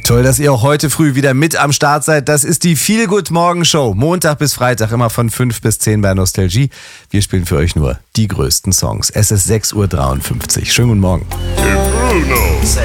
Toll, dass ihr auch heute früh wieder mit am Start seid. Das ist die Feel Good Morgen Show. Montag bis Freitag immer von 5 bis 10 bei Nostalgie. Wir spielen für euch nur die größten Songs. Es ist 6.53 Uhr. Schönen guten Morgen. Bruno.